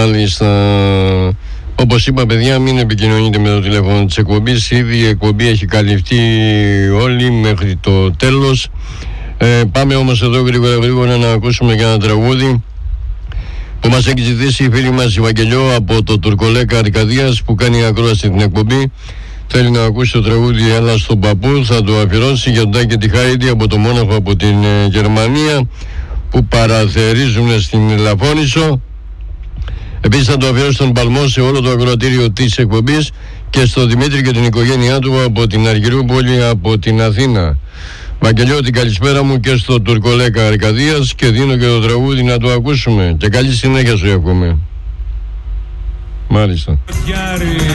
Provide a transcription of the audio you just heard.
Μάλιστα. Όπως είπα, παιδιά, μην επικοινωνείτε με το τηλέφωνο της εκπομπής. Ήδη η εκπομπή έχει καλυφθεί όλη μέχρι το τέλος. Πάμε όμως εδώ γρήγορα να ακούσουμε και ένα τραγούδι που μας έχει ζητήσει η φίλη μας η Βαγγελιό από το Τουρκολέκα Αρκαδίας, που κάνει ακρόαση την εκπομπή. Θέλει να ακούσει το τραγούδι «Έλα στον παππού». Θα το αφιερώσει για τον Τάκη τη Χάιντι από το Μόναχο, από την Γερμανία, που παραθερίζουν στην Λαφώνησο. Επίσης θα το αφιερώσει στον Παλμό, σε όλο το ακροατήριο της εκπομπής, και στο Δημήτρη και την οικογένειά του από την Αργυρούπολη, από την Αθήνα. Βαγγελιό, την καλησπέρα μου και στο Τουρκολέκα Αρκαδίας, και δίνω και το τραγούδι να το ακούσουμε. Και καλή συνέχεια σου εύχομαι. Μάλιστα.